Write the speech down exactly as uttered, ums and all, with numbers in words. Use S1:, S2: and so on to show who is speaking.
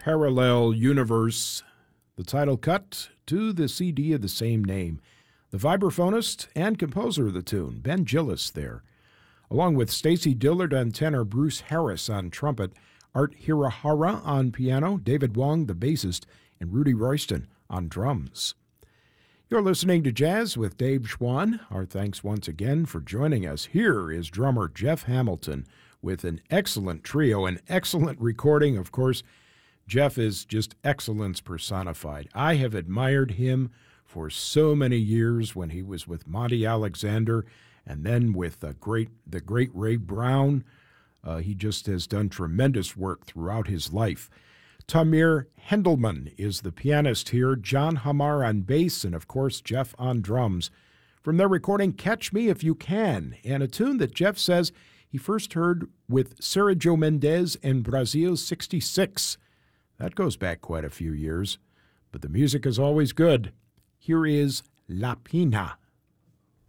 S1: Parallel Universe, the title cut to the C D of the same name. The vibraphonist and composer of the tune, Ben Gillis there, along with Stacy Dillard on tenor, Bruce Harris on trumpet, Art Hirahara on piano, David Wong, the bassist, and Rudy Royston on drums. You're listening to Jazz with Dave Schwann. Our thanks once again for joining us. Here is drummer Jeff Hamilton with an excellent trio, an excellent recording. Of course, Jeff is just excellence personified. I have admired him for so many years when he was with Monty Alexander and then with the great, the great Ray Brown. Uh, he just has done tremendous work throughout his life. Tamir Hendelman is the pianist here, John Hamar on bass, and of course Jeff on drums. From their recording Catch Me If You Can, and a tune that Jeff says he first heard with Sergio Mendes in Brazil sixty-six. That goes back quite a few years, but the music is always good. Here is La Pina.